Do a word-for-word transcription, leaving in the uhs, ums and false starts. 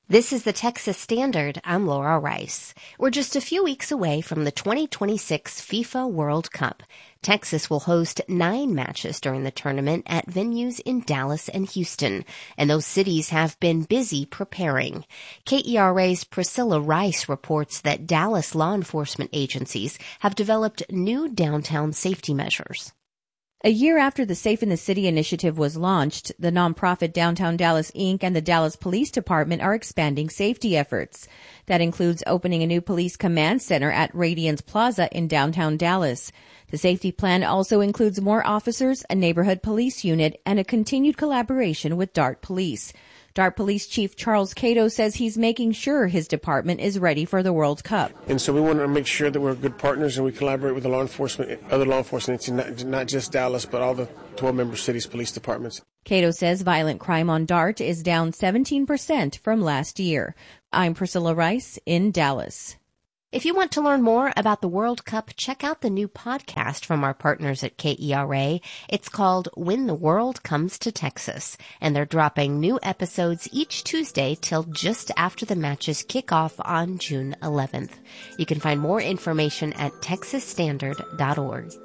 This is the Texas Standard. I'm Laura Rice. We're just a few weeks away from the twenty twenty-six FIFA World Cup. Texas will host nine matches during the tournament at venues in Dallas and Houston, and those cities have been busy preparing. K E R A's Priscilla Rice reports that Dallas law enforcement agencies have developed new downtown safety measures. A year after the Safe in the City initiative was launched, the nonprofit Downtown Dallas Incorporated and the Dallas Police Department are expanding safety efforts. That includes opening a new police command center at Radiance Plaza in downtown Dallas. The safety plan also includes more officers, a neighborhood police unit, and a continued collaboration with DART Police. DART Police Chief Charles Cato says he's making sure his department is ready for the World Cup. And so we want to make sure that we're good partners and we collaborate with the law enforcement, other law enforcement agencies, not, not just Dallas, but all the twelve member cities police departments. Cato says violent crime on DART is down seventeen percent from last year. I'm Priscilla Rice in Dallas. If you want to learn more about the World Cup, check out the new podcast from our partners at K E R A. It's called When the World Comes to Texas, and they're dropping new episodes each Tuesday till just after the matches kick off on June eleventh. You can find more information at texas standard dot org.